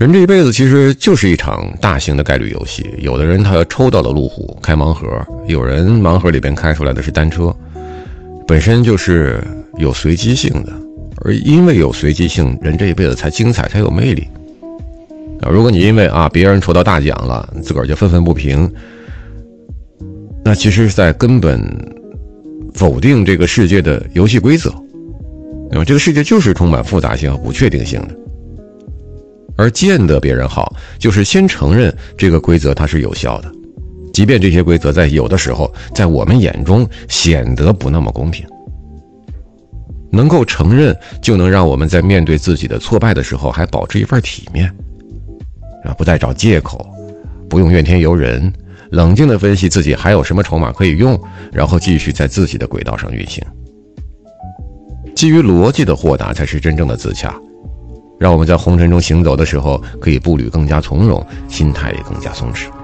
人这一辈子其实就是一场大型的概率游戏，有的人他抽到了路虎开盲盒，有人盲盒里边开出来的是单车，本身就是有随机性的，而因为有随机性，人这一辈子才精彩，才有魅力。如果你因为别人抽到大奖了，自个儿就愤愤不平，那其实是在根本否定这个世界的游戏规则。这个世界就是充满复杂性和不确定性的。而见得别人好，就是先承认这个规则它是有效的，即便这些规则在有的时候在我们眼中显得不那么公平。能够承认，就能让我们在面对自己的挫败的时候还保持一份体面，不再找借口，不用怨天尤人，冷静地分析自己还有什么筹码可以用，然后继续在自己的轨道上运行。基于逻辑的豁达才是真正的自洽，让我们在红尘中行走的时候可以步履更加从容，心态也更加松弛。